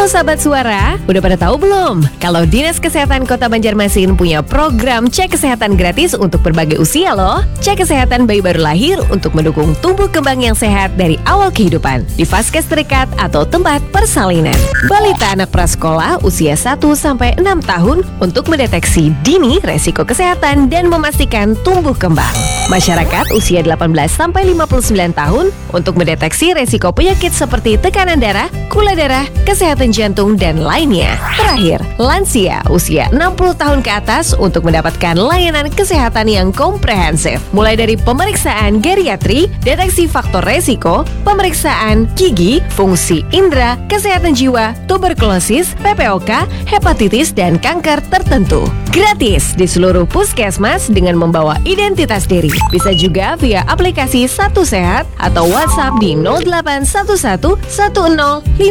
Sahabat Suara, udah pada tahu belum? Kalau Dinas Kesehatan Kota Banjarmasin punya program cek kesehatan gratis untuk berbagai usia loh. Cek kesehatan bayi baru lahir untuk mendukung tumbuh kembang yang sehat dari awal kehidupan di vaskes terdekat atau tempat persalinan. Balita anak prasekolah usia 1-6 tahun untuk mendeteksi dini resiko kesehatan dan memastikan tumbuh kembang. Masyarakat usia 18-59 tahun untuk mendeteksi resiko penyakit seperti tekanan darah, gula darah, kesehatan jantung, dan lainnya. Terakhir, lansia usia 60 tahun ke atas untuk mendapatkan layanan kesehatan yang komprehensif. Mulai dari pemeriksaan geriatri, deteksi faktor resiko, pemeriksaan gigi, fungsi indera, kesehatan jiwa, tuberkulosis, PPOK, hepatitis, dan kanker tertentu. Gratis di seluruh puskesmas dengan membawa identitas diri. Bisa juga via aplikasi Satu Sehat atau WhatsApp di 0811 10 500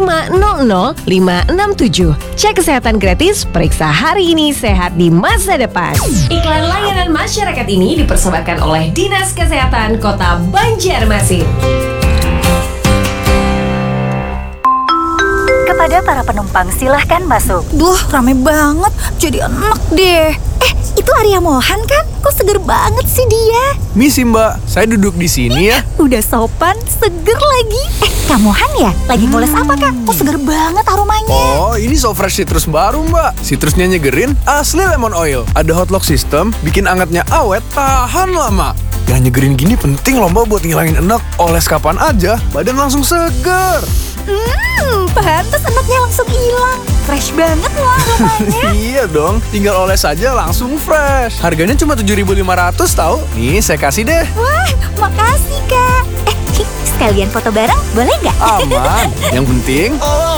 567. Cek kesehatan gratis, periksa hari ini, sehat di masa depan. Iklan layanan masyarakat ini dipersembahkan oleh Dinas Kesehatan Kota Banjarmasin. Kepada para penumpang silahkan masuk. Duh, rame banget, jadi enak deh. Itu Arya Mohan kan? Kok seger banget sih dia? Misi mbak, saya duduk di sini ya. Udah sopan, seger lagi. Kak Mohan ya? Lagi ngoles apa kak? Kok seger banget aromanya? Oh, ini so fresh citrus baru mbak. Citrusnya nyegerin, asli lemon oil. Ada hot lock system, bikin angetnya awet, tahan lama. Yang nyegerin gini penting loh mbak buat ngilangin enak. Oles kapan aja, badan langsung seger. Pantes enaknya langsung hilang. Fresh banget loh aromanya. Iya dong, tinggal oles aja langsung fresh. Harganya cuma 7.500 tahu. Nih, saya kasih deh. Wah, makasih kak. Sekalian foto bareng, boleh nggak? Aman. Yang penting